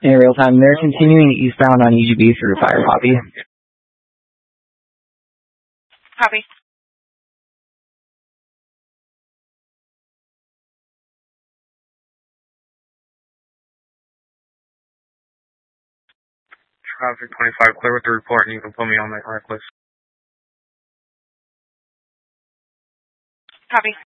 In real time, they're continuing eastbound on UGB through Fire Poppy. Copy. Traffic 25, clear with the report, and you can put me on that reckless. Copy.